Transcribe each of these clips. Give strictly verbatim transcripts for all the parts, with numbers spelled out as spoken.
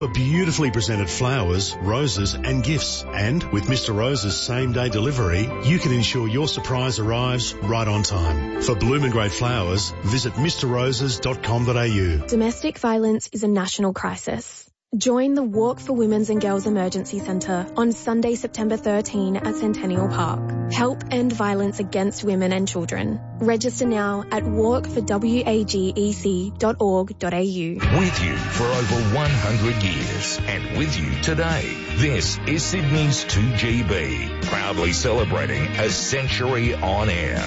For beautifully presented flowers, roses and gifts. And with Mister Rose's same-day delivery, you can ensure your surprise arrives right on time. For bloom and grade flowers, visit mr roses dot com dot a u. Domestic violence is a national crisis. Join the Walk for Women's and Girls Emergency Centre on Sunday, September thirteenth at Centennial Park. Help end violence against women and children. Register now at walk for wagec dot org dot a u. With you for over one hundred years and with you today. This is Sydney's two G B, proudly celebrating a century on air.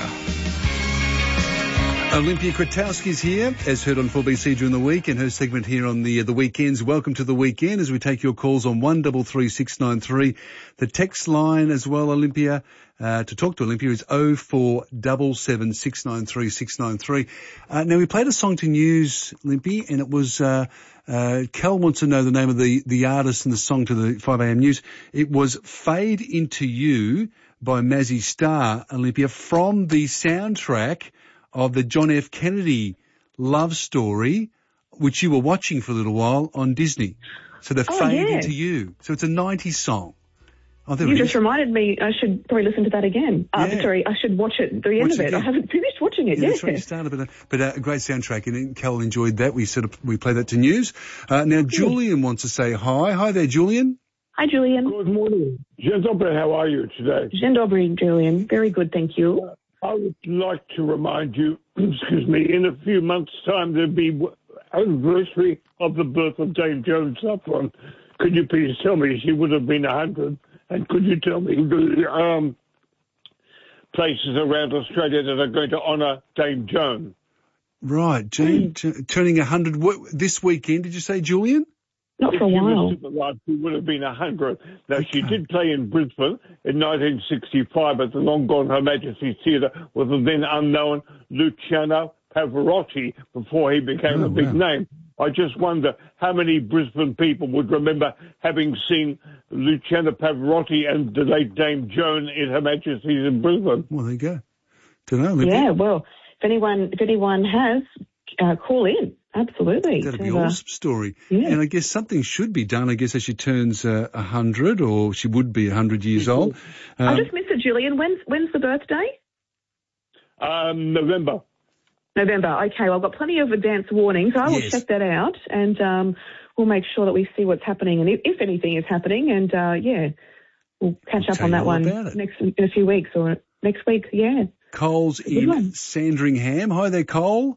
Olympia Kwiatkowski's here, as heard on four B C during the week, and her segment here on the uh, the weekends. Welcome to the weekend as we take your calls on one three three six nine three. The text line as well, Olympia, uh, to talk to Olympia is oh four seven seven, six nine three, six nine three. Uh, now, we played a song to news, Olympia, and it was, uh, uh, Cal wants to know the name of the, the artist and the song to the five a m news. It was Fade Into You by Mazzy Star, Olympia, from the soundtrack of the John F. Kennedy love story, which you were watching for a little while on Disney. So the oh, Fade yeah. Into You. So it's a nineties song. Oh, there you it just is. reminded me I should probably listen to that again. Uh, Yeah. Sorry, I should watch it, the end Watch of it it. again. I haven't finished watching it Yeah, yet. that's right, you started, but, uh, but uh, a great soundtrack, and Carol enjoyed that. We sort of, we played that to news. Uh, now, Julian wants to say hi. Hi there, Julian. Hi, Julian. Good morning. Dzień dobry, how are you today? Dzień dobry, Julian. Very good, thank you. I would like to remind you, excuse me, in a few months' time there'll be anniversary of the birth of Dame Joan Saffron. Could you please tell me she would have been one hundred? And could you tell me the um, places around Australia that are going to honour Dame Joan? Right, Jane, mm. turning one hundred what, this weekend, did you say, Julian? Not for a while. If she was super alive, she would have been one hundred. Now, okay. She did play in Brisbane in nineteen sixty-five at the long-gone Her Majesty's Theatre with the then unknown Luciano Pavarotti before he became oh, a big wow. name. I just wonder how many Brisbane people would remember having seen Luciano Pavarotti and the late Dame Joan in Her Majesty's in Brisbane. Well, there you go. Don't know. Yeah, well, if anyone, if anyone has, uh, call in. Absolutely. That'd be an awesome story. Yeah. And I guess something should be done, I guess, as she turns uh, one hundred, or she would be one hundred years old. Um, I just missed it, Julian. When's, when's the birthday? Um, November. November. Okay, well, I've got plenty of advance warnings. I will yes. check that out, and um, we'll make sure that we see what's happening, and if, if anything is happening, and, uh, yeah, we'll catch I'll up on that one next in a few weeks, or next week, yeah. Cole's in Sandringham. Hi there, Cole.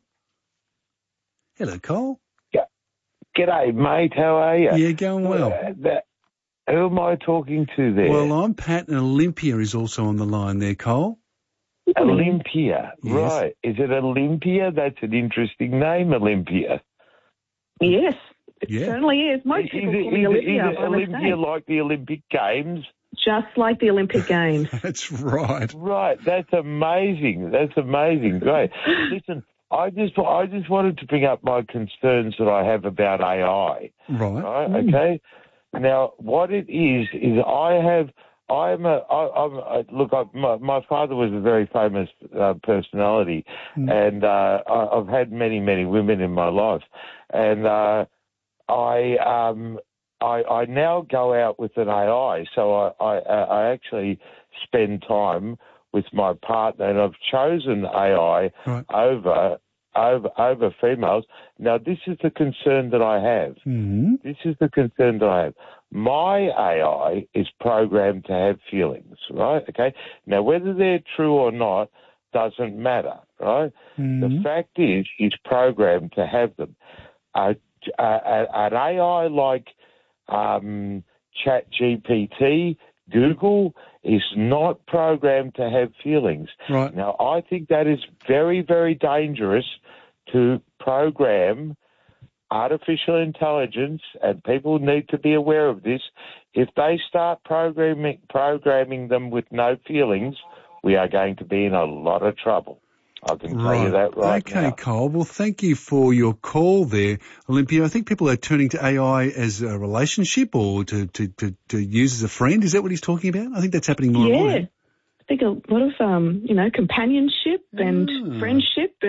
Hello, Cole. Yeah. G'day, mate. How are you? Yeah, going well. Uh, that, who am I talking to there? Well, I'm Pat, and Olympia is also on the line there, Cole. Olympia, yes. Right. Is it Olympia? That's an interesting name, Olympia. Yes, it yeah. certainly is. Most is people it, call me is Olympia. It, is it Olympia like the Olympic Games? Just like the Olympic Games. That's right. Right. That's amazing. That's amazing. Great. Listen, I just I just wanted to bring up my concerns that I have about A I. Right. Right. Mm. Okay. Now, what it is is I have I'm a I, I'm a, look. I, my, my father was a very famous uh, personality, mm. and uh, I, I've had many many women in my life, and uh, I um I I now go out with an A I, so I I, I actually spend time with my partner, and I've chosen A I right. over over over females. Now, this is the concern that I have. Mm-hmm. This is the concern that I have. My A I is programmed to have feelings, right? Okay. Now, whether they're true or not doesn't matter, right? Mm-hmm. The fact is, he's programmed to have them. Uh, uh, an A I like um, ChatGPT, Google, is not programmed to have feelings. Right. Now, I think that is very, very dangerous to program artificial intelligence, and people need to be aware of this. If they start programming programming them with no feelings, we are going to be in a lot of trouble. I can right. tell you that right okay, now. Okay, Cole. Well, thank you for your call there, Olympia. I think people are turning to A I as a relationship or to, to, to, to use as a friend. Is that what he's talking about? I think that's happening more yeah. and more. I think a lot of, um, you know, companionship and mm. friendship and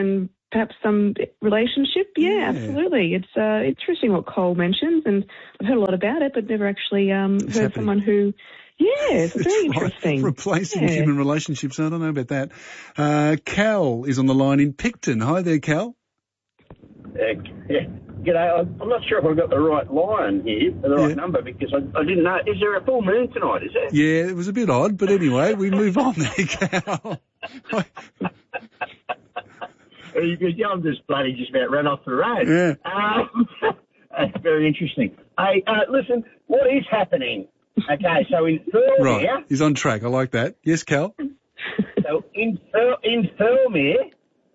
perhaps some relationship. Yeah, Yeah. absolutely. It's uh, interesting what Cole mentions, and I've heard a lot about it, but never actually um, heard happening. someone who. Yeah, it's That's very right. interesting. Replacing Yeah. human relationships. I don't know about that. Uh, Cal is on the line in Picton. Hi there, Cal. Uh, yeah. G'day. I'm I'm not sure if I've got the right line here, the right Yeah. number, because I, I didn't know. Is there a full moon tonight, is there? Yeah, it was a bit odd, but anyway, we move on there, Cal. Yeah, I'm just bloody just about ran off the road. Yeah. Um, that's very interesting. Hey, uh, listen, what is happening? Okay, so in Thirlmere, Right, he's on track. I like that. Yes, Cal? so in Thir- in Thirlmere,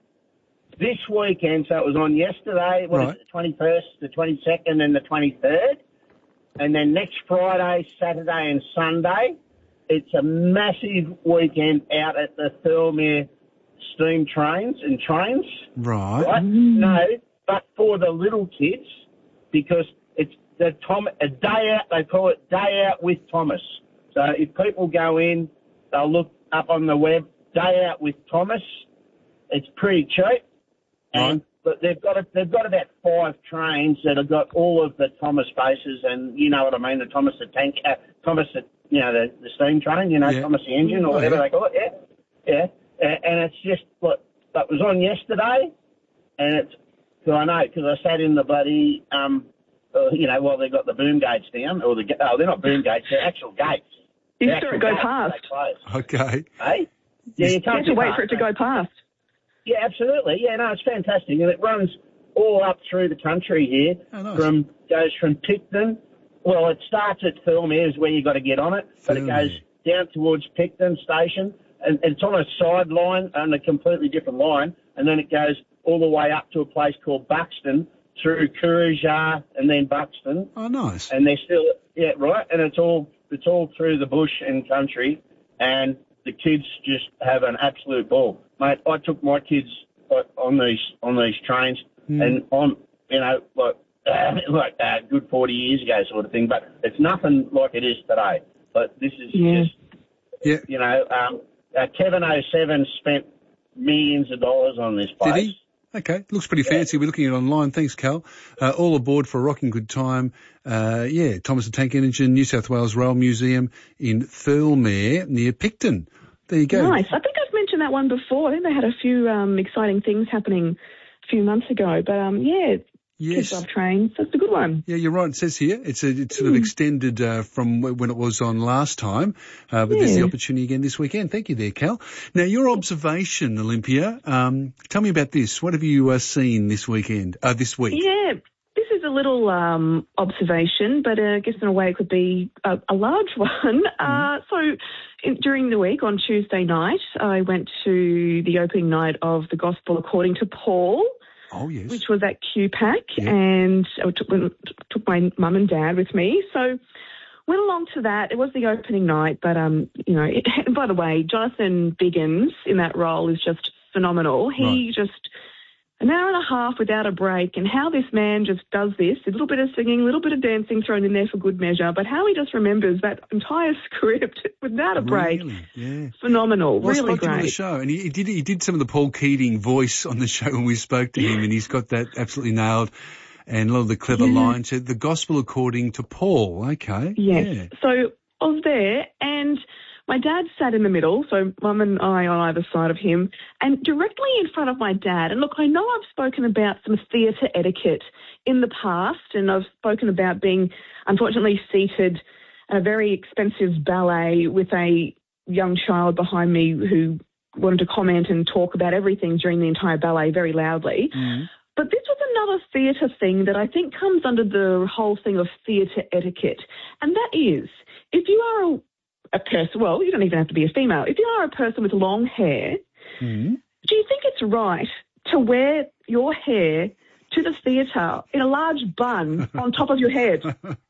this weekend, so it was on yesterday, what Right. is it, the twenty-first, the twenty-second and the twenty-third, and then next Friday, Saturday and Sunday, it's a massive weekend out at the Thirlmere steam trains and trains. Right. Right? No, but for the little kids, because it's the Tom a day out. They call it Day Out with Thomas. So if people go in, they'll look up on the web, Day Out with Thomas. It's pretty cheap, and Right. but they've got a, they've got about five trains that have got all of the Thomas bases, and you know what I mean, the Thomas the tank, uh, Thomas the you know the, the steam train, you know Yeah. Thomas the engine or Oh, whatever yeah. they call it. Yeah, yeah. Uh, and it's just what that was on yesterday, and it's so I know because I sat in the bloody um, uh, you know, while they got the boom gates down, or the oh they're not boom gates, they're actual gates. You They're saw actual it go gates past. they close. Okay. Hey, yeah, you You can't have to get wait past for it to that. go past. Yeah, absolutely. Yeah, no, it's fantastic, and it runs all up through the country here. Oh, nice. From goes from Picton. Well, it starts at Thirlmere, is where you got to get on it, but it Thirlmere. goes down towards Picton Station, and, and it's on a side line, on a completely different line, and then it goes all the way up to a place called Buxton, through Coorooja, and then Buxton, Oh, nice. and they're still yeah right, and it's all it's all through the bush and country, and the kids just have an absolute ball, mate. I took my kids like, on these on these trains, Mm. and on you know like uh, like uh, good forty years ago sort of thing, but it's nothing like it is today. But this is Yeah. just Yeah. you know um, uh, Kevin oh seven spent millions of dollars on this place. Did he? Okay, looks pretty fancy. We're looking at it online. Thanks, Cal. Uh, all aboard for a rocking good time. Uh, yeah, Thomas the Tank Engine, New South Wales Rail Museum in Thirlmere near Picton. There you go. Nice. I think I've mentioned that one before. I think they had a few um, exciting things happening a few months ago. But um, yeah, Yes. kids love trains. That's a good one. Yeah, you're right. It says here it's, a, it's sort of extended uh, from w- when it was on last time, uh, but there's the Yeah. opportunity again this weekend. Thank you there, Cal. Now, your observation, Olympia, um, tell me about this. What have you uh, seen this weekend, uh, this week? Yeah, this is a little um, observation, but uh, I guess in a way it could be a, a large one. Uh, so in, during the week on Tuesday night, I went to the opening night of the Gospel According to Paul, Oh, yes. which was at Q PAC, Yeah. and I took, took my mum and dad with me. So went along to that. It was the opening night, but, um, you know, it, and by the way, Jonathan Biggins in that role is just phenomenal. He Right. just, an hour and a half without a break, and how this man just does this, a little bit of singing, a little bit of dancing thrown in there for good measure, but how he just remembers that entire script without a break. Really? Yeah. Phenomenal, Well, I really spoke to him on the great. show, and he, he did he did some of the Paul Keating voice on the show when we spoke to him, and he's got that absolutely nailed, and a lot of the clever Yeah. lines. So the Gospel According to Paul. Okay. Yes. Yeah. So I was there, and my dad sat in the middle, so mum and I on either side of him, and directly in front of my dad. And look, I know I've spoken about some theatre etiquette in the past, and I've spoken about being unfortunately seated at a very expensive ballet with a young child behind me who wanted to comment and talk about everything during the entire ballet very loudly. Mm. But this was another theatre thing that I think comes under the whole thing of theatre etiquette, and that is, if you are a a person, well, you don't even have to be a female. If you are a person with long hair, Mm. do you think it's right to wear your hair to the theatre in a large bun on top of your head?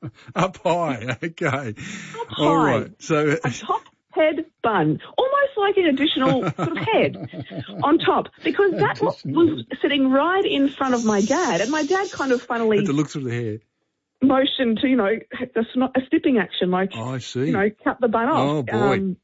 Up high. Okay. Up All high. right. So A top head bun, almost like an additional sort of head on top, because that wa- was sitting right in front of my dad, and my dad kind of funnily had to look through the hair. motioned to, you know, that's not a snipping action, like, Oh, I see. you know, cut the bun off. Oh, boy. Um,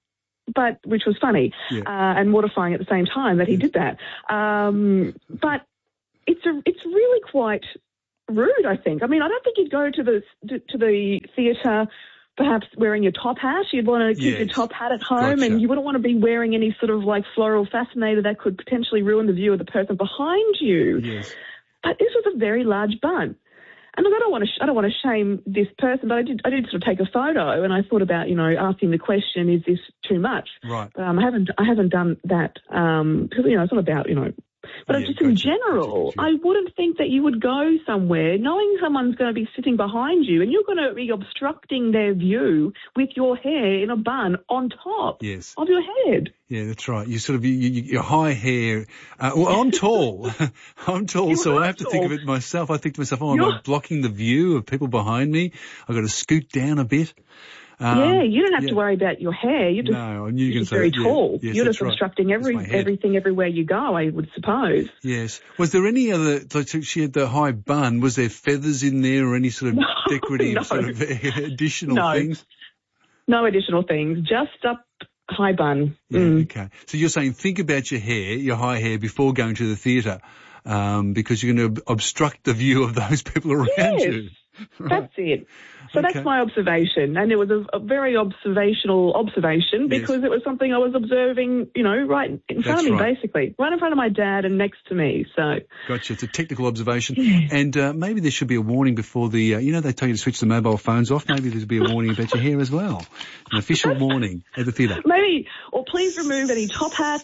but which was funny Yeah. uh, and mortifying at the same time that he did that. Um, but it's a, it's really quite rude, I think. I mean, I don't think you'd go to the to, to the theatre perhaps wearing your top hat. You'd want to keep Yes. your top hat at home, Gotcha. and you wouldn't want to be wearing any sort of like floral fascinator that could potentially ruin the view of the person behind you. Yes. But this was a very large bun. And look, I don't want to, sh- I don't want to shame this person, but I did, I did sort of take a photo, and I thought about, you know, asking the question, is this too much? Right. But um, I haven't, I haven't done that um, because you know it's not about, you know. But Yeah, just in gotcha, general, gotcha, gotcha. I wouldn't think that you would go somewhere knowing someone's going to be sitting behind you and you're going to be obstructing their view with your hair in a bun on top Yes. of your head. Yeah, that's right. You sort of, you, you, your high hair. Uh, well, I'm tall. I'm tall, You so are I have to think tall. of it myself. I think to myself, oh, am I You're- blocking the view of people behind me? I've got to scoot down a bit. Um, yeah, you don't have yeah. to worry about your hair. You're just, No, I knew you were you're going to say very that. Yeah. tall. Yes, you're that's just right. obstructing That's every my head. everything everywhere you go, I would suppose. Yes. Was there any other, like so she had the high bun, was there feathers in there or any sort of No, decorative no. sort of additional No. things? No additional things, just up high bun. Yeah, Mm. okay. So you're saying think about your hair, your high hair, before going to the theatre, um, because you're going to obstruct the view of those people around Yes. you. Right. That's it. So Okay. that's my observation, and it was a, a very observational observation Yes. because it was something I was observing, you know, right in front That's of me, right. basically, right in front of my dad and next to me. So Gotcha. It's a technical observation. And uh, maybe there should be a warning before the, uh, you know, they tell you to switch the mobile phones off. Maybe there should be a warning about your hair as well. An official warning at the theatre. maybe, or please remove any top hats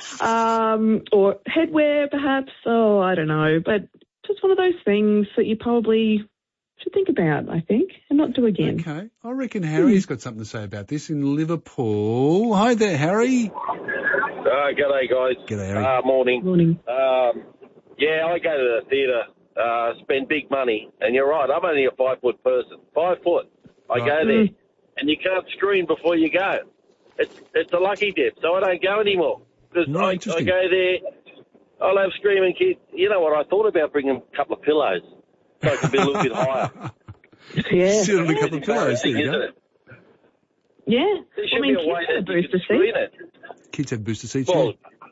um, or headwear, perhaps. Oh, I don't know, but just one of those things that you probably should think about, I think, and not do again. Okay. I reckon Harry's got something to say about this in Liverpool. Hi there, Harry. Uh, g'day, guys. G'day, Harry. Uh, morning. Morning. Um, yeah, I go to the theatre, uh, spend big money, and you're right, I'm only a five-foot person. Five foot. I Right. go there, and you can't screen before you go. It's it's a lucky dip, so I don't go anymore. Because Right, I, I interesting. go there, I'll have screaming kids. You know what, I thought about bringing a couple of pillows so I could be a little bit higher. Yeah. Sit on a couple of pillows. There you Isn't go. it? Yeah. There I should mean, be a way kids have a that you booster can screen seat. it. Kids have booster seats. Well,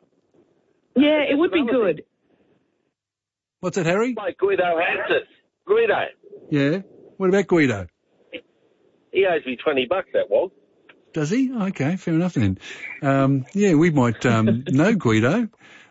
yeah. Yeah, it would be another good. What's that, Harry? like Guido has it. Guido. Yeah. What about Guido? He owes me twenty bucks, that was. Does he? Okay, fair enough then. Um, yeah, we might um, know Guido.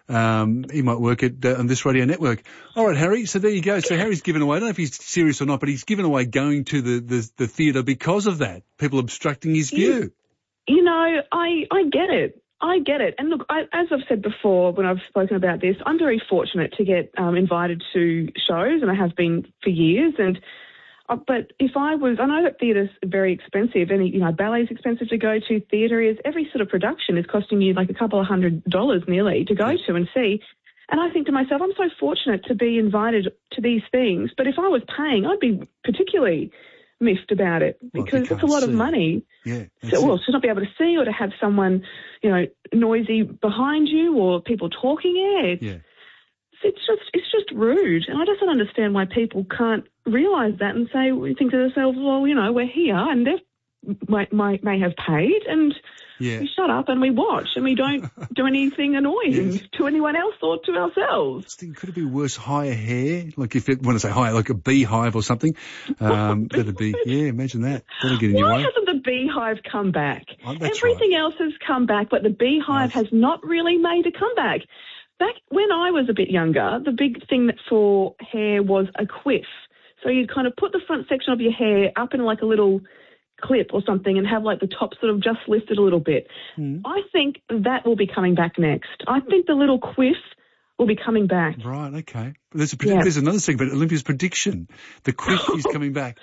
Um, he might work at uh, on this radio network. All right, Harry. So there you go. So Harry's given away. I don't know if he's serious or not, but he's given away going to the the, the theatre because of that. People obstructing his view. You know, I, I get it. I get it. And look, I, as I've said before when I've spoken about this, I'm very fortunate to get um, invited to shows, and I have been for years. And uh, but if I was, I know that theatre's very expensive. Any, you know, ballet's expensive to go to. Theatre is, every sort of production is costing you like a couple of hundred dollars nearly to go to and see. And I think to myself, I'm so fortunate to be invited to these things. But if I was paying, I'd be particularly miffed about it Well, if you because it's a can't lot of see. money. Yeah. that's So, well, it. to not be able to see or to have someone, you know, noisy behind you or people talking. Yeah, it's, Yeah. it's just it's just rude, and I just don't understand why people can't realise that and say, we think to themselves, well, you know, we're here and they might, might may have paid, and Yeah. we shut up and we watch and we don't do anything annoying Yes. to anyone else or to ourselves. Think, could it be worse? Higher hair, like if it want to say higher, like a beehive or something. Um, that'd be yeah. Imagine that. That'll get in your Why way. hasn't the beehive come back? Oh, that's Everything else has come back, but the beehive Right. has not really made a comeback. Back when I was a bit younger, the big thing for hair was a quiff. So you'd kind of put the front section of your hair up in like a little clip or something and have like the top sort of just lifted a little bit. Mm. I think that will be coming back next. I think the little quiff will be coming back. Right. Okay. There's a Yeah. there's another segment. Olympia's prediction. The quiff is coming back.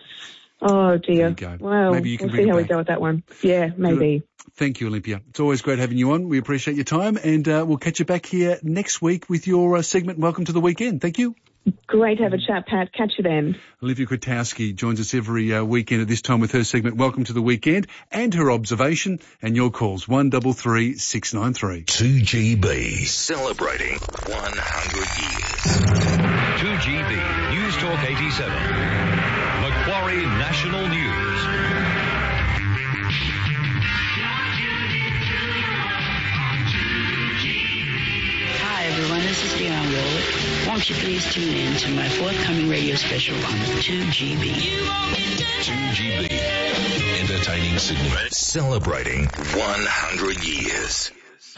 Oh dear. There you go. Well, Maybe you can we'll bring see it how we back. go with that one. Yeah, maybe. Thank you, Olympia. It's always great having you on. We appreciate your time, and uh, we'll catch you back here next week with your uh, segment. Welcome to the weekend. Thank you. Great to have a chat, Pat. Catch you then. Olivia Kwiatkowski joins us every uh, weekend at this time with her segment Welcome to the Weekend and her observation and your calls one double three six nine three. two G B, celebrating one hundred years. two G B, News Talk eighty-seven. Macquarie National News. won't you please tune in to my forthcoming radio special on two G B. two G B. Entertaining Sydney. Celebrating one hundred years.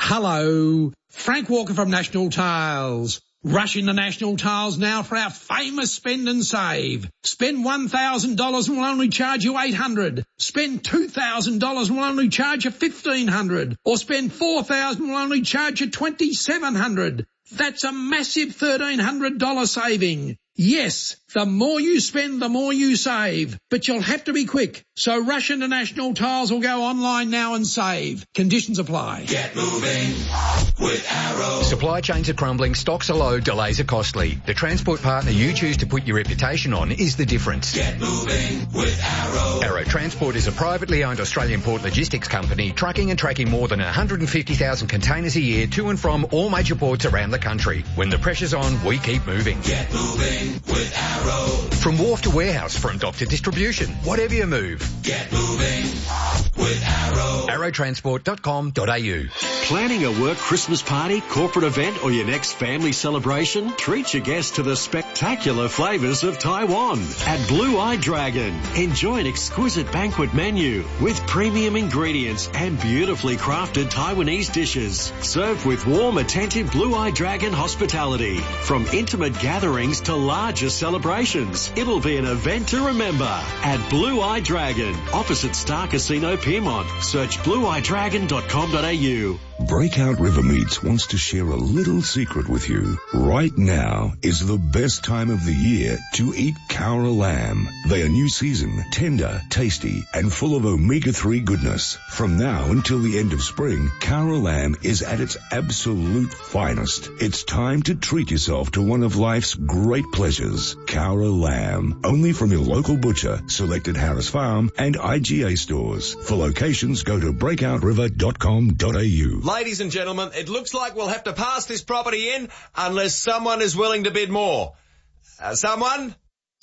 Hello. Frank Walker from National Tiles. Rush into National Tiles now for our famous spend and save. Spend one thousand dollars and we'll only charge you eight hundred dollars. Spend two thousand dollars and we'll only charge you fifteen hundred dollars. Or spend four thousand dollars and we'll only charge you twenty-seven hundred dollars. That's a massive thirteen hundred dollars saving. Yes, the more you spend, the more you save. But you'll have to be quick. So rush into National Tiles or go online now and save. Conditions apply. Get moving with Arrow. Supply chains are crumbling, stocks are low, delays are costly. The transport partner you choose to put your reputation on is the difference. Get moving with Arrow. Arrow Transport is a privately owned Australian port logistics company trucking and tracking more than one hundred fifty thousand containers a year to and from all major ports around the country. When the pressure's on, we keep moving. Get moving with Arrow. From wharf to warehouse, from dock to distribution, whatever you move. Get moving with Arrow. arrow transport dot com dot a u. Planning a work Christmas party, corporate event or your next family celebration? Treat your guests to the spectacular flavours of Taiwan at Blue Eye Dragon. Enjoy an exquisite banquet menu with premium ingredients and beautifully crafted Taiwanese dishes. Served with warm, attentive Blue Eye Dragon hospitality. From intimate gatherings to larger celebrations, it'll be an event to remember at Blue Eye Dragon, opposite Star Casino Piermont. Search blue eye dragon dot com dot a u. Breakout River Meats wants to share a little secret with you. Right now is the best time of the year to eat Cowra lamb. They are new season, tender, tasty, and full of omega three goodness. From now until the end of spring, Cowra lamb is at its absolute finest. It's time to treat yourself to one of life's great pleasures. Cowra lamb, only from your local butcher, selected Harris Farm and I G A stores. For locations, go to breakout river dot com dot a u. Ladies and gentlemen, it looks like we'll have to pass this property in unless someone is willing to bid more. Uh, someone?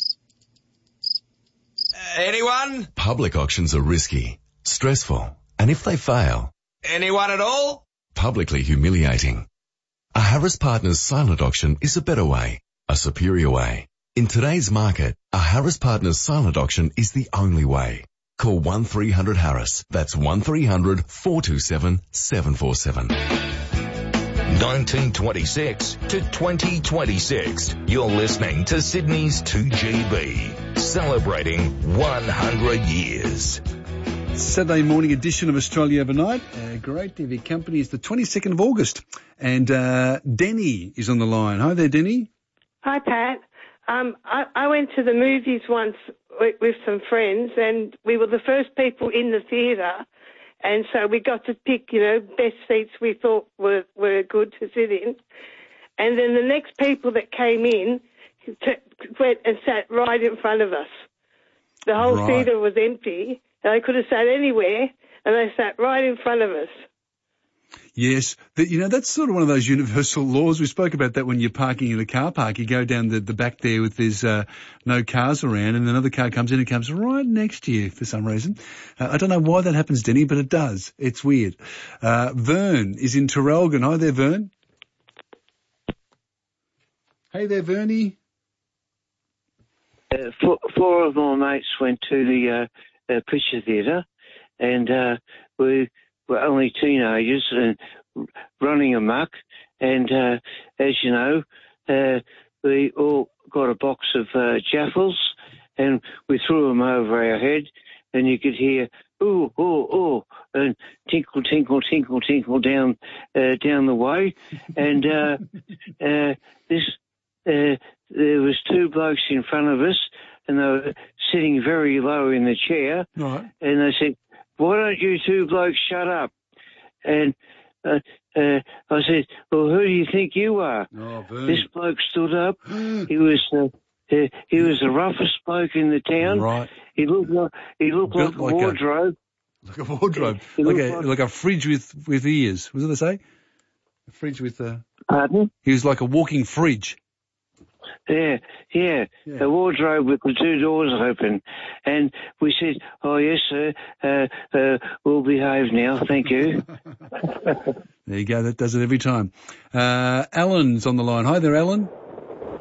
Uh, anyone? Public auctions are risky, stressful, and if they fail... Anyone at all? Publicly humiliating. A Harris Partners silent auction is a better way, a superior way. In today's market, a Harris Partners silent auction is the only way. Call one three hundred Harris. That's one three hundred four two seven seven four seven. nineteen twenty-six to twenty twenty-six. You're listening to Sydney's two G B, celebrating one hundred years. Saturday morning edition of Australia Overnight. A great T V company is the twenty-second of August. And uh, Denny is on the line. Hi there, Denny. Hi, Pat. Um, I, I went to the movies once with, with some friends, and we were the first people in the theatre, and so we got to pick, you know, best seats we thought were, were good to sit in. And then the next people that came in t- went and sat right in front of us. The whole right. theatre was empty, and they could have sat anywhere, and they sat right in front of us. Yes, the, you know, that's sort of one of those universal laws. We spoke about that when you're parking in a car park. You go down the, the back there with there's uh, no cars around, and another car comes in and comes right next to you for some reason. Uh, I don't know why that happens, Denny, but it does. It's weird. Uh, Vern is in Traralgon. Hi there, Vern. Hey there, Vernie. Uh, four, four of my mates went to the uh, uh, picture theatre, and uh, we were only teenagers and running amok. And uh, as you know, uh, we all got a box of uh, jaffles, and we threw them over our head, and you could hear ooh, ooh, ooh, and tinkle, tinkle, tinkle, tinkle down uh, down the way. And uh, uh, this, uh, there was two blokes in front of us, and they were sitting very low in the chair. Right. And they said, "Why don't you two blokes shut up?" And uh, uh, I said, "Well, who do you think you are?" Oh, this bloke stood up. He was uh, uh, he was the roughest bloke in the town. Right. He looked like he looked like a like wardrobe. A, like a wardrobe, He like looked a like- like a fridge with with ears. What did I say? A fridge with a. Pardon? He was like a walking fridge. Yeah, yeah, Yeah. a wardrobe with the two doors open. And we said, "Oh, yes, sir, uh, uh, we'll behave now, thank you." There you go. That does it every time. Uh, Alan's on the line. Hi there, Alan.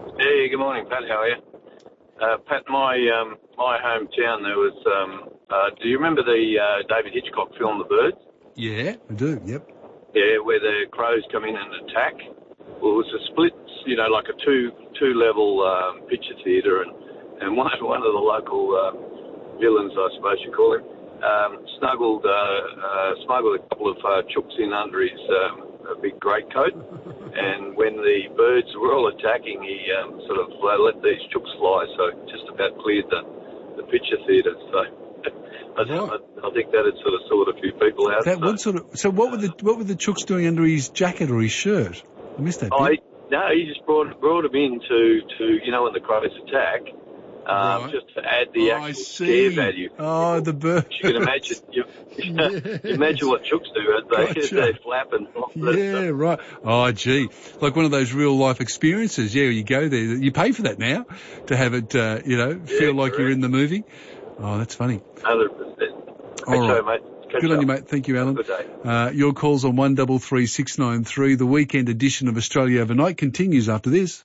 Yeah, good morning, Pat. How are you? Uh, Pat, my um, my hometown, there was, um, uh, do you remember the uh, David Hitchcock film, The Birds? Yeah, I do, yep. Yeah, where the crows come in and attack. Well, it was a split, you know, like a two, two-level um, picture theatre, and, and one, one of the local um, villains, I suppose you call him, um, snuggled, uh, uh, smuggled a couple of uh, chooks in under his um, a big greatcoat, and when the birds were all attacking, he um, sort of uh, let these chooks fly, so just about cleared the, the picture theatre. So I, I, I think that had sort of sorted a few people out. That so. what sort of? So what were the what were the chooks doing under his jacket or his shirt? I missed that. Oh, bit. he, no, he just brought brought him in to, to you know when the crows attack. Um, Right. Just to add the Oh, actual I see. scare value. Oh, the bird. You can imagine. You, you imagine what chooks do as they, Gotcha. as they flap and flop. Yeah, right. Oh, gee. Like one of those real life experiences. Yeah, you go there. You pay for that now to have it, uh, you know, feel like you're in the movie. Oh, that's funny. one hundred percent. All right. mate. Catch Good on up. you, mate. Thank you, Alan. Good day. Uh, your calls on one double three six nine three. The weekend edition of Australia Overnight continues after this.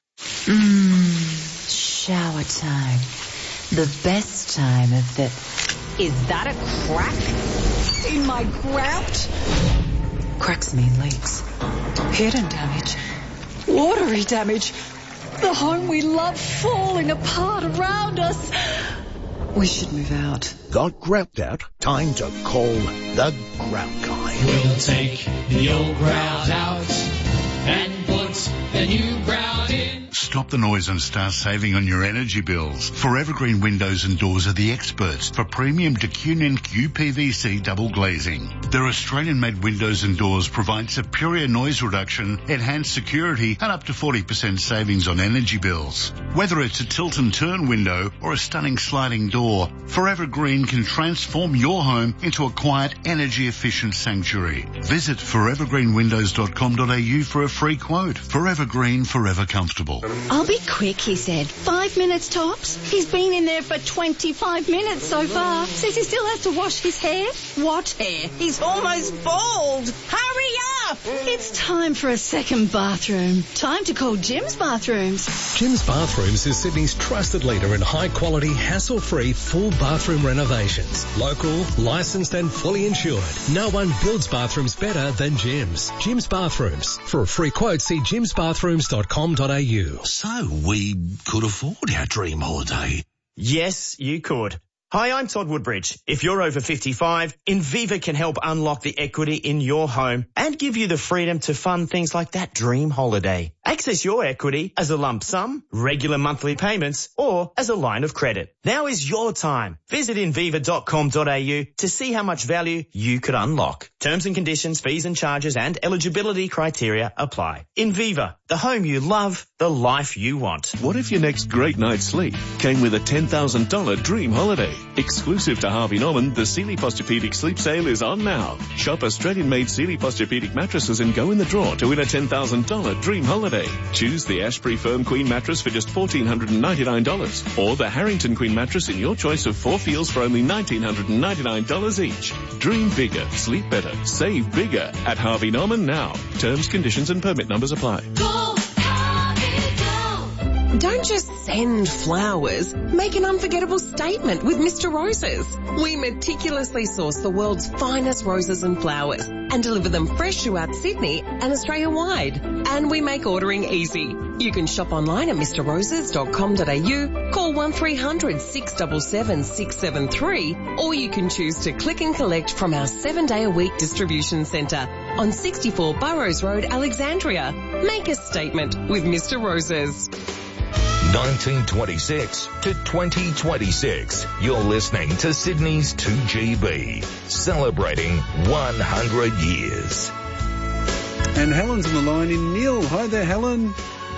Mmm, shower time. The best time of the... Is that a crack in my grout? Cracks mean leaks. Hidden damage. Watery damage. The home we love falling apart around us. We should move out. Got grout out? Time to call the grout guy. We'll take the old grout out and put the new grout in. Stop the noise and start saving on your energy bills. Forever Green Windows and Doors are the experts for premium D Q N U P V C double glazing. Their Australian-made windows and doors provide superior noise reduction, enhanced security, and up to forty percent savings on energy bills. Whether it's a tilt and turn window or a stunning sliding door, Forever Green can transform your home into a quiet, energy-efficient sanctuary. Visit forever green windows dot com dot a u for a free quote. Forever Green, forever comfortable. I'll be quick, he said. Five minutes tops. He's been in there for twenty-five minutes so far. Says he still has to wash his hair. What hair? He's almost bald. Hurry up! It's time for a second bathroom. Time to call Jim's Bathrooms. Jim's Bathrooms is Sydney's trusted leader in high-quality, hassle-free, full bathroom renovations. Local, licensed and fully insured. No one builds bathrooms better than Jim's. Jim's Bathrooms. For a free quote, see jims bathrooms dot com dot a u. So we could afford our dream holiday. Yes, you could. Hi, I'm Todd Woodbridge. If you're over fifty-five, Inviva can help unlock the equity in your home and give you the freedom to fund things like that dream holiday. Access your equity as a lump sum, regular monthly payments, or as a line of credit. Now is your time. Visit inviva dot com dot a u to see how much value you could unlock. Terms and conditions, fees and charges, and eligibility criteria apply. Inviva, the home you love, the life you want. What if your next great night's sleep came with a ten thousand dollars dream holiday? Exclusive to Harvey Norman, the Sealy Posturepedic Sleep Sale is on now. Shop Australian-made Sealy Posturepedic mattresses and go in the draw to win a ten thousand dollars dream holiday. Choose the Ashbury Firm Queen mattress for just one thousand four hundred ninety-nine dollars or the Harrington Queen mattress in your choice of four feels for only one thousand nine hundred ninety-nine dollars each. Dream bigger, sleep better, save bigger at Harvey Norman now. Terms, conditions and permit numbers apply. Go, Harvey, go. Don't just send flowers. Make an unforgettable statement with Mister Roses. We meticulously source the world's finest roses and flowers and deliver them fresh throughout Sydney and Australia-wide. And we make ordering easy. You can shop online at mister roses dot com dot a u, call one three hundred six seven seven six seven three, or you can choose to click and collect from our seven-day-a-week distribution centre on sixty-four Burrows Road, Alexandria. Make a statement with Mister Roses. nineteen twenty-six to twenty twenty-six. You're listening to Sydney's two G B, celebrating one hundred years. And Helen's on the line in Neil. Hi there, Helen.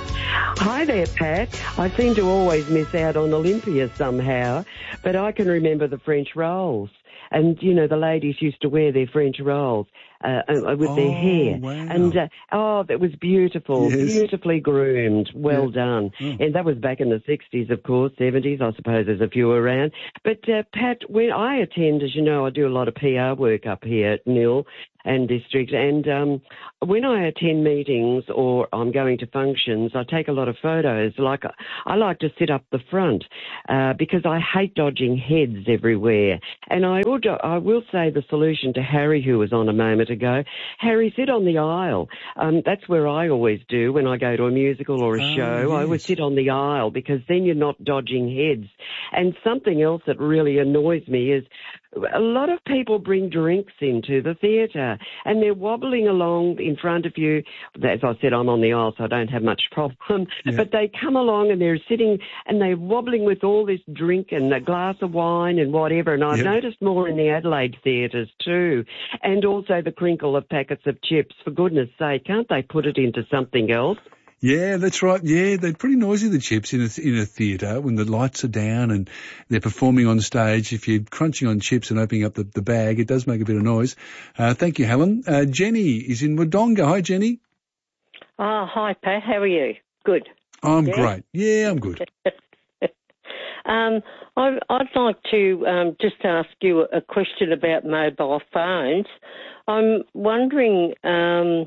Hi there, Pat. I seem to always miss out on Olympia somehow, but I can remember the French rolls. And, you know, the ladies used to wear their French rolls. uh, uh, with Oh, their hair. wow. And, uh, oh, that was beautiful, Yes. beautifully groomed, well Yeah. done. Mm. And that was back in the sixties, of course, seventies, I suppose there's a few around. But, uh, Pat, when I attend, as you know, I do a lot of P R work up here at Nil and District, and um, when I attend meetings or I'm going to functions, I take a lot of photos. Like, I like to sit up the front uh, because I hate dodging heads everywhere. And I would, I will say the solution to Harry, who was on a moment ago, Harry, sit on the aisle. Um, that's where I always do when I go to a musical or a Oh, show. I always yes. sit on the aisle because then you're not dodging heads. And something else that really annoys me is a lot of people bring drinks into the theatre and they're wobbling along in front of you. As I said, I'm on the aisle, so I don't have much problem. Yeah. But they come along and they're sitting and they're wobbling with all this drink and a glass of wine and whatever. And I've Yeah. noticed more in the Adelaide theatres too. And also the crinkle of packets of chips. For goodness sake, can't they put it into something else? Yeah, that's right. Yeah, they're pretty noisy, the chips in a, in a theatre when the lights are down and they're performing on stage. If you're crunching on chips and opening up the, the bag, it does make a bit of noise. Uh, thank you, Helen. Uh, Jenny is in Wodonga. Hi, Jenny. Oh, hi, Pat. How are you? Good. I'm Yeah? great. Yeah, I'm good. um, I, I'd like to um, just ask you a question about mobile phones. I'm wondering... Um,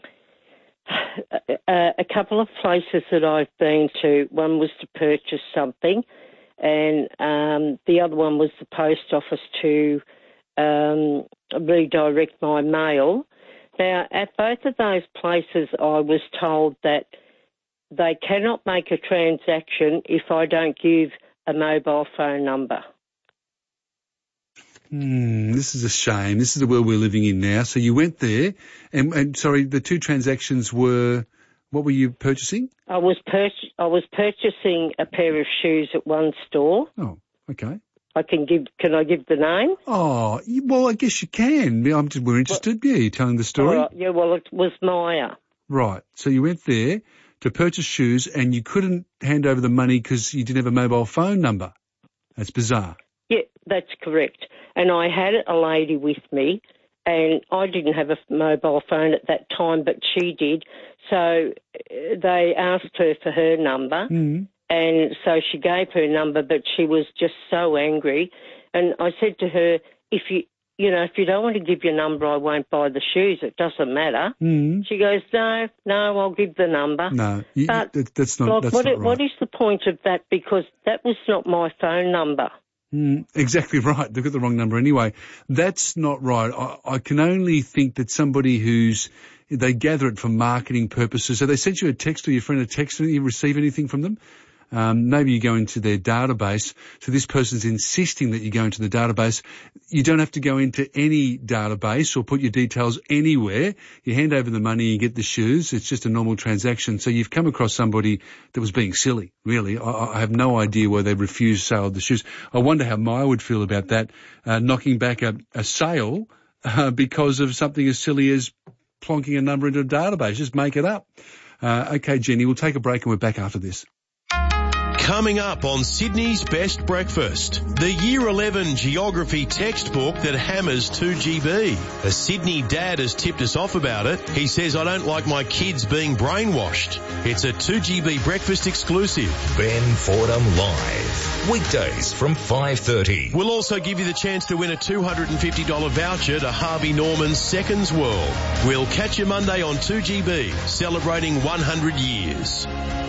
A, a couple of places that I've been to, one was to purchase something and um, the other one was the post office to um, redirect my mail. Now, at both of those places, I was told that they cannot make a transaction if I don't give a mobile phone number. Hmm, this is a shame. This is the world we're living in now. So you went there and, and sorry, the two transactions were, what were you purchasing? I was pur- I was purchasing a pair of shoes at one store. Oh, okay. I can give. Can I give the name? Oh, y- well, I guess you can. I'm just, we're interested. Yeah, you're telling the story. All right, yeah, well, it was Maya. Right. So you went there to purchase shoes and you couldn't hand over the money because you didn't have a mobile phone number. That's bizarre. Yeah, that's correct. And I had a lady with me, and I didn't have a mobile phone at that time, but she did. So uh, they asked her for her number, mm. and so she gave her number, but she was just so angry. And I said to her, if you, you know, if you don't want to give your number, I won't buy the shoes. It doesn't matter. Mm. She goes, no, no, I'll give the number. No, you, but that, that's not, like, that's what, not it- right. what is the point of that? Because that was not my phone number. Mm, exactly right. They've got the wrong number anyway. That's not right. I, I can only think that somebody who's, they gather it for marketing purposes. So they sent you a text or your friend a text and you receive anything from them? Um, maybe you go into their database. So this person's insisting that you go into the database. You don't have to go into any database or put your details anywhere. You hand over the money, you get the shoes. It's just a normal transaction. So you've come across somebody that was being silly, really. I, I have no idea why they refused sale of the shoes. I wonder how Maya would feel about that, uh, knocking back a, a sale uh, because of something as silly as plonking a number into a database. Just make it up. Uh, okay, Jenny, we'll take a break and we're back after this. Coming up on Sydney's Best Breakfast, the Year eleven Geography textbook that hammers two G B. A Sydney dad has tipped us off about it. He says, I don't like my kids being brainwashed. It's a two G B breakfast exclusive. Ben Fordham Live. Weekdays from five thirty. We'll also give you the chance to win a two hundred fifty dollars voucher to Harvey Norman's Seconds World. We'll catch you Monday on two G B, celebrating one hundred years.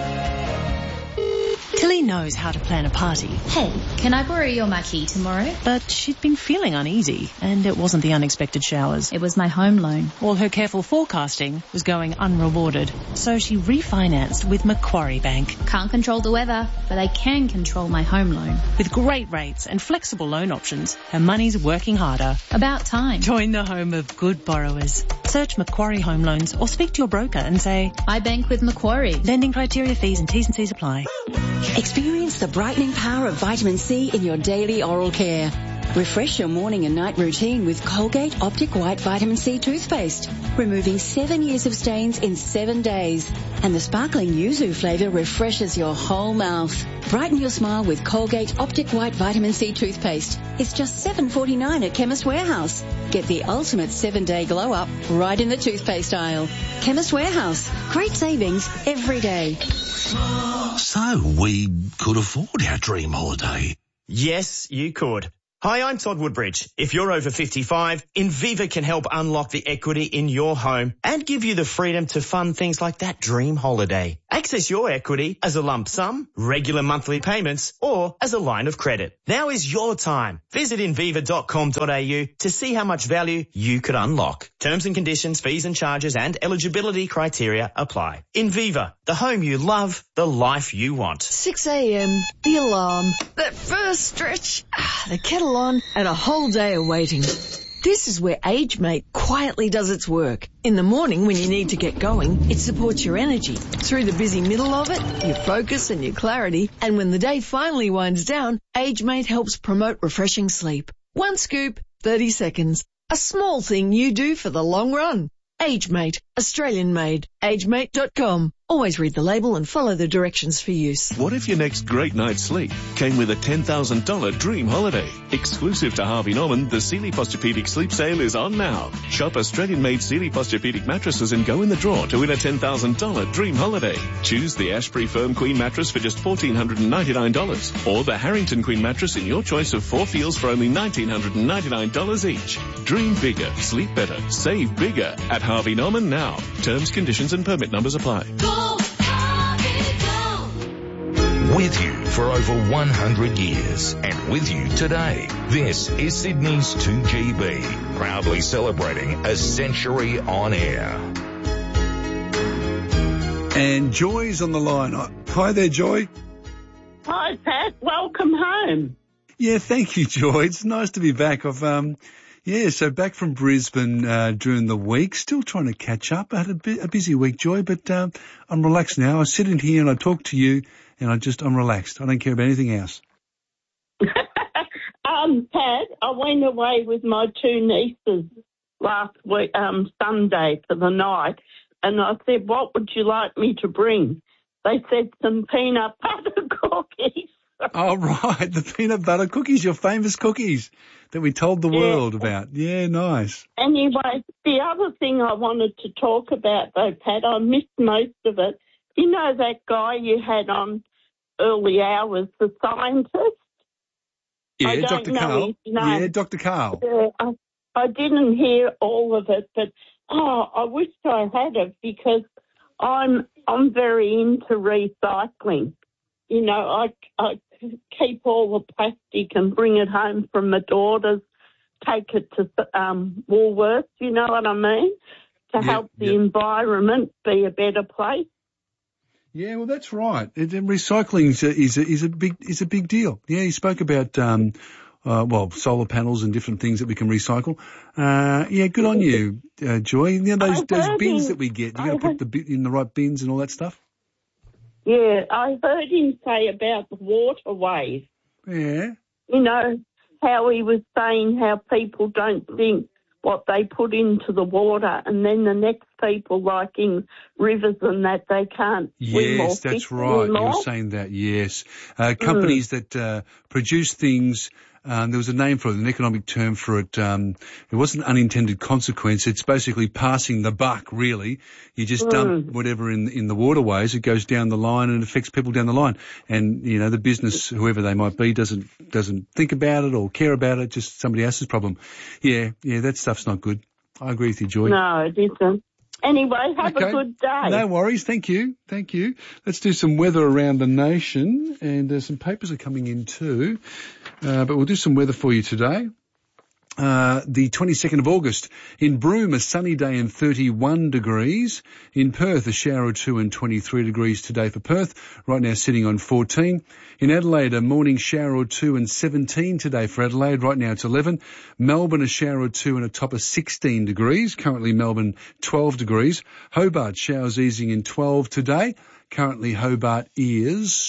Tilly knows how to plan a party. Hey, can I borrow your marquee tomorrow? But she'd been feeling uneasy, and it wasn't the unexpected showers. It was my home loan. All her careful forecasting was going unrewarded, so she refinanced with Macquarie Bank. Can't control the weather, but I can control my home loan. With great rates and flexible loan options, her money's working harder. About time. Join the home of good borrowers. Search Macquarie Home Loans or speak to your broker and say, I bank with Macquarie. Lending criteria, fees and T's and C's apply. Experience the brightening power of vitamin C in your daily oral care. Refresh your morning and night routine with Colgate Optic White Vitamin C toothpaste, removing seven years of stains in seven days. And the sparkling yuzu flavour refreshes your whole mouth. Brighten your smile with Colgate Optic White Vitamin C toothpaste. It's just seven dollars forty-nine at Chemist Warehouse. Get the ultimate seven-day glow-up right in the toothpaste aisle. Chemist Warehouse. Great savings every day. So we could afford our dream holiday. Yes, you could. Hi, I'm Todd Woodbridge. If you're over fifty-five, Inviva can help unlock the equity in your home and give you the freedom to fund things like that dream holiday. Access your equity as a lump sum, regular monthly payments, or as a line of credit. Now is your time. Visit inviva dot com dot a u to see how much value you could unlock. Terms and conditions, fees and charges and eligibility criteria apply. Inviva, the home you love, the life you want. six a.m, the alarm, that first stretch, ah, the kettle on, and a whole day of waiting. This is where AgeMate quietly does its work. In the morning when you need to get going, it supports your energy. Through the busy middle of it, your focus and your clarity. And when the day finally winds down, AgeMate helps promote refreshing sleep. One scoop, thirty seconds. A small thing you do for the long run. AgeMate, Australian made. agemate dot com. Always read the label and follow the directions for use. What if your next great night's sleep came with a ten thousand dollars dream holiday? Exclusive to Harvey Norman, the Sealy Posturepedic Sleep Sale is on now. Shop Australian-made Sealy Posturepedic mattresses and go in the draw to win a ten thousand dollars dream holiday. Choose the Ashbury Firm Queen mattress for just one thousand four hundred ninety-nine dollars or the Harrington Queen mattress in your choice of four feels for only one thousand nine hundred ninety-nine dollars each. Dream bigger, sleep better, save bigger at Harvey Norman now. Terms, conditions and permit numbers apply. With you for over one hundred years and with you today. This is Sydney's two G B, proudly celebrating a century on air. And Joy's on the line. Hi there, Joy. Hi, Pat. Welcome home. Yeah, thank you, Joy. It's nice to be back. I've, um, yeah, so back from Brisbane uh, during the week, still trying to catch up. I had a, bu- a busy week, Joy, but um, I'm relaxed now. I sit in here and I talk to you. And I just, I'm relaxed. I don't care about anything else. um, Pat, I went away with my two nieces last week, um, Sunday for the night, and I said, what would you like me to bring? They said some peanut butter cookies. Oh, right, the peanut butter cookies, your famous cookies that we told the yeah. world about. Yeah, nice. Anyway, the other thing I wanted to talk about, though, Pat, I missed most of it. You know that guy you had on early hours, the scientist? Yeah, Doctor Carl. Yeah, Doctor Carl. Uh, I, I didn't hear all of it, but, oh, I wished I had it because I'm I'm very into recycling. You know, I, I keep all the plastic and bring it home from my daughters, take it to um, Woolworths, you know what I mean, to yep, help the yep. environment be a better place. Yeah, well, that's right. It, it, recycling is a, is a is a big is a big deal. Yeah, you spoke about um, uh, well, solar panels and different things that we can recycle. Uh, yeah, good on you, uh, Joy. You know those those bins that we get. You got to put the bin in the right bins and all that stuff. Yeah, I heard him say about the waterways. Yeah. You know how he was saying how people don't think what they put into the water, and then the next people, like in rivers and that, they can't swim or Yes, that's fish right. anymore. You're saying that, yes. Uh, companies mm. that uh, produce things, um, there was a name for it, an economic term for it. Um, it wasn't unintended consequence. It's basically passing the buck, really. You just mm. dump whatever in in the waterways, it goes down the line and it affects people down the line. And, you know, the business, whoever they might be, doesn't doesn't think about it or care about it, just somebody else's problem. Yeah, yeah, that stuff's not good. I agree with you, Joy. No, it isn't. Anyway, have okay. a good day. No worries. Thank you. Thank you. Let's do some weather around the nation, and uh, some papers are coming in too. Uh, but we'll do some weather for you today. Uh, the twenty-second of August. In Broome, a sunny day and thirty-one degrees. In Perth, a shower or two and twenty-three degrees today for Perth. Right now sitting on fourteen. In Adelaide, a morning shower or two and seventeen today for Adelaide. Right now it's eleven. Melbourne, a shower or two and a top of sixteen degrees. Currently Melbourne, twelve degrees. Hobart, showers easing in twelve today. Currently Hobart is...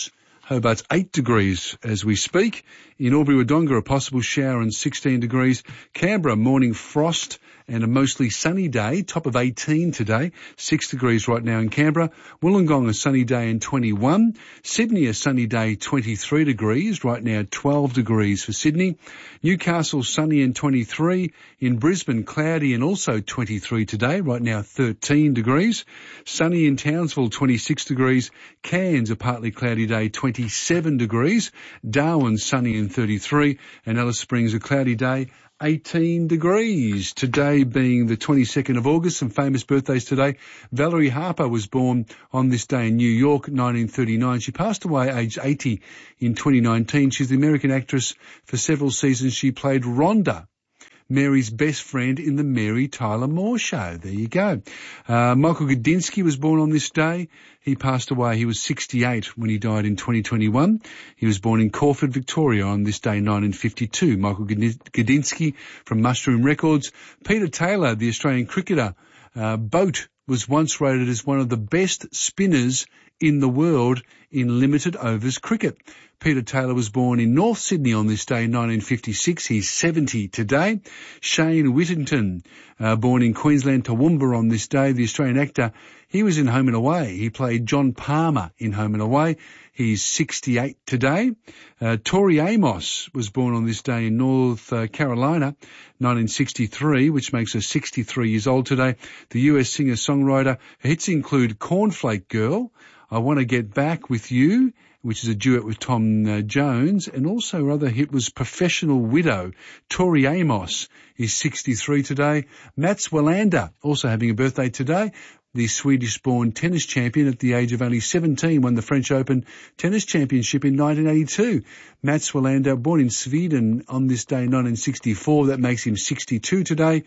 Hobart's eight degrees as we speak. In Albury-Wodonga, a possible shower and sixteen degrees. Canberra, morning frost and a mostly sunny day, top of eighteen today, six degrees right now in Canberra. Wollongong, a sunny day and twenty-one. Sydney, a sunny day, twenty-three degrees, right now twelve degrees for Sydney. Newcastle, sunny and twenty-three. In Brisbane, cloudy and also twenty-three today, right now thirteen degrees. Sunny in Townsville, twenty-six degrees. Cairns, a partly cloudy day, twenty-seven degrees. Darwin, sunny and thirty-three. And Alice Springs, a cloudy day, eighteen degrees. Today being the twenty-second of August, some famous birthdays today. Valerie Harper was born on this day in New York, nineteen thirty-nine. She passed away aged eighty in twenty nineteen. She's the American actress. For several seasons she played Rhonda, Mary's best friend in the Mary Tyler Moore Show. There you go. Uh, Michael Gudinski was born on this day. He passed away. He was sixty-eight when he died in twenty twenty-one. He was born in Caulford, Victoria on this day, nineteen fifty-two. Michael Gudinski from Mushroom Records. Peter Taylor, the Australian cricketer, uh, Boat, was once rated as one of the best spinners in the world in limited overs cricket. Peter Taylor was born in North Sydney on this day, nineteen fifty-six. He's seventy today. Shane Whittington, uh, born in Queensland, Toowoomba on this day, the Australian actor. He was in Home and Away. He played John Palmer in Home and Away. He's sixty-eight today. Uh, Tori Amos was born on this day in North uh, Carolina, nineteen sixty-three, which makes her sixty-three years old today. The U S singer-songwriter. Her hits include Cornflake Girl, I Want to Get Back with You, which is a duet with Tom uh, Jones, and also her other hit was Professional Widow. Tori Amos is sixty-three today. Mats Wilander, also having a birthday today. The Swedish-born tennis champion at the age of only seventeen won the French Open Tennis Championship in nineteen eighty-two. Mats Wilander, born in Sweden on this day, nineteen sixty-four. That makes him sixty-two today.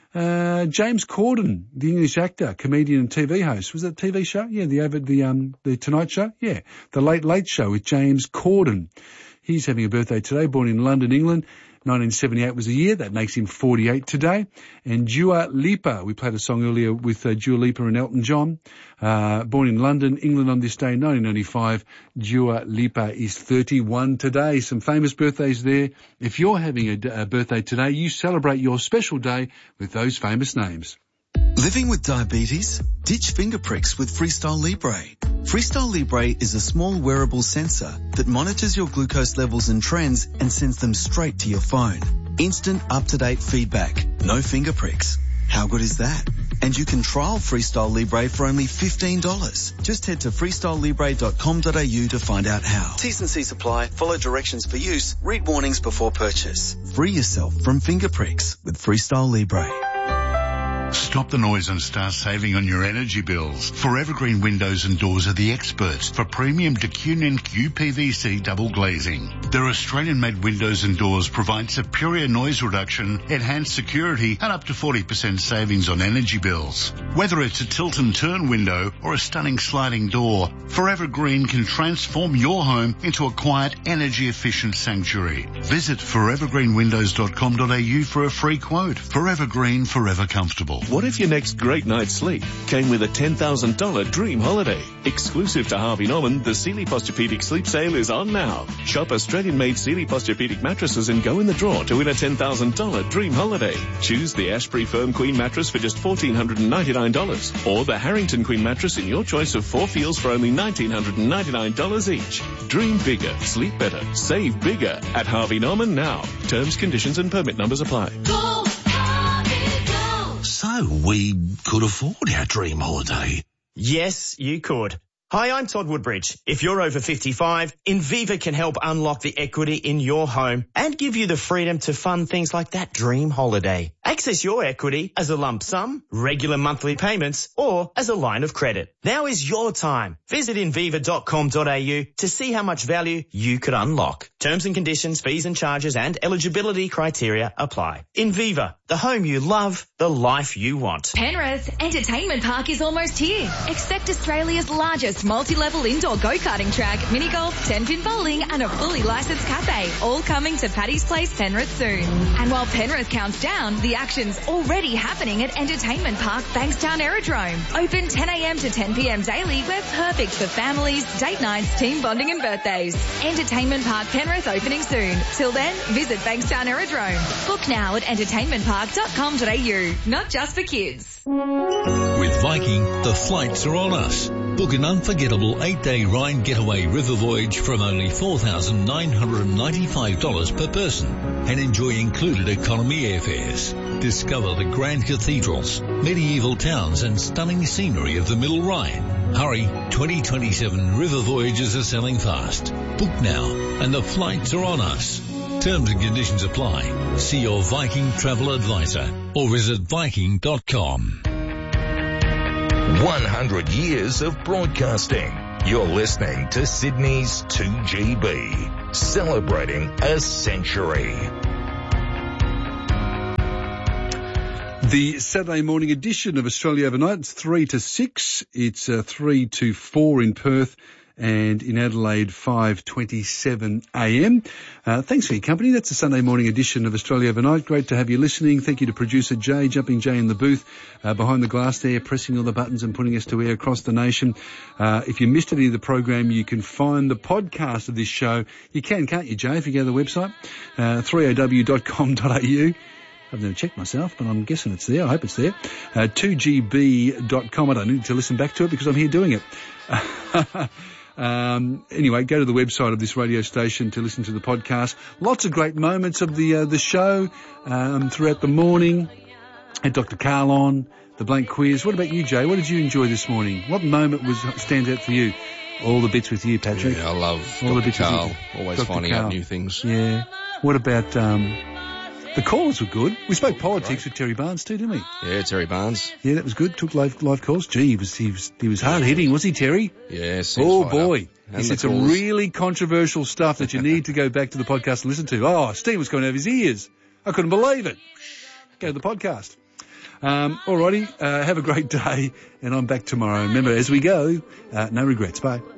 Uh, James Corden, the English actor, comedian and T V host. Was that a T V show? Yeah, the over the um the Tonight Show? Yeah, the Late Late Show with James Corden. He's having a birthday today, born in London, England. nineteen seventy-eight was the year. That makes him forty-eight today. And Dua Lipa, we played a song earlier with uh, Dua Lipa and Elton John. Uh, born in London, England on this day, nineteen ninety-five. Dua Lipa is thirty-one today. Some famous birthdays there. If you're having a, a birthday today, you celebrate your special day with those famous names. Living with diabetes? Ditch finger pricks with Freestyle Libre. Freestyle Libre is a small wearable sensor that monitors your glucose levels and trends and sends them straight to your phone. Instant, up-to-date feedback. No finger pricks. How good is that? And you can trial Freestyle Libre for only fifteen dollars. Just head to freestyle libre dot com dot a u to find out how. T's and C's apply. Follow directions for use. Read warnings before purchase. Free yourself from finger pricks with Freestyle Libre. Stop the noise and start saving on your energy bills. Forever Green Windows and Doors are the experts for premium D Q N N Q P V C double glazing. Their Australian-made windows and doors provide superior noise reduction, enhanced security, and up to forty percent savings on energy bills. Whether it's a tilt and turn window or a stunning sliding door, Forever Green can transform your home into a quiet, energy-efficient sanctuary. Visit forever green windows dot com dot a u for a free quote. Forever Green, forever comfortable. What if your next great night's sleep came with a ten thousand dollars dream holiday? Exclusive to Harvey Norman, the Sealy Posturepedic sleep sale is on now. Shop Australian-made Sealy Posturepedic mattresses and go in the draw to win a ten thousand dollars dream holiday. Choose the Ashbury Firm Queen mattress for just one thousand four hundred ninety-nine dollars or the Harrington Queen mattress in your choice of four feels for only one thousand nine hundred ninety-nine dollars each. Dream bigger, sleep better, save bigger at Harvey Norman now. Terms, conditions and permit numbers apply. Go, Harvey, go. So we could afford our dream holiday. Yes, you could. Hi, I'm Todd Woodbridge. If you're over fifty-five, Inviva can help unlock the equity in your home and give you the freedom to fund things like that dream holiday. Access your equity as a lump sum, regular monthly payments, or as a line of credit. Now is your time. Visit inviva dot com dot a u to see how much value you could unlock. Terms and conditions, fees and charges, and eligibility criteria apply. Inviva, the home you love, the life you want. Penrith Entertainment Park is almost here. Expect Australia's largest multi-level indoor go-karting track, mini-golf, ten-pin bowling, and a fully licensed cafe, all coming to Paddy's Place, Penrith soon. And while Penrith counts down, the action's already happening at Entertainment Park Bankstown Aerodrome. Open ten a.m. to ten p.m. daily. We're perfect for families, date nights, team bonding and birthdays. Entertainment Park Penrith opening soon. Till then, visit Bankstown Aerodrome. Book now at entertainment park dot com dot a u. Not just for kids. With Viking, the flights are on us. Book an unforgettable eight-day Rhine getaway river voyage from only four thousand nine hundred ninety-five dollars per person and enjoy included economy airfares. Discover the grand cathedrals, medieval towns and stunning scenery of the Middle Rhine. Hurry, twenty twenty-seven river voyages are selling fast. Book now and the flights are on us. Terms and conditions apply. See your Viking travel advisor or visit viking dot com. one hundred years of broadcasting. You're listening to Sydney's two G B, celebrating a century. The Saturday morning edition of Australia Overnight, it's three to six. It's uh, three to four in Perth. And in Adelaide, five twenty-seven a.m. Uh, thanks for your company. That's the Sunday morning edition of Australia Overnight. Great to have you listening. Thank you to producer Jay, Jumping Jay in the booth, uh, behind the glass there, pressing all the buttons and putting us to air across the nation. Uh, if you missed any of the program, you can find the podcast of this show. You can, can't you, Jay, if you go to the website, uh, three o w dot com dot a u. I've never checked myself, but I'm guessing it's there. I hope it's there. Uh, two g b dot com. I don't need to listen back to it because I'm here doing it. Um, anyway, go to the website of this radio station to listen to the podcast. Lots of great moments of the uh, the show um, throughout the morning. Had Doctor Carl on, the blank quiz. What about you, Jay? What did you enjoy this morning? What moment was stands out for you? All the bits with you, Patrick. Yeah, I love all Doctor the bits Carl. with you. Always Doctor finding Carl. out new things. Yeah. What about um, the callers were good. We spoke politics with Terry Barnes too, didn't we? Yeah, Terry Barnes. Yeah, that was good. Took live live calls. Gee, he was he was he was hard hitting, was he, Terry? Yeah. Oh boy, he said some calls. really controversial stuff that you need to go back to the podcast and listen to. Oh, steam was coming out of his ears. I couldn't believe it. Go to the podcast. Um, alrighty, uh, have a great day, and I'm back tomorrow. Remember, as we go, uh, no regrets. Bye.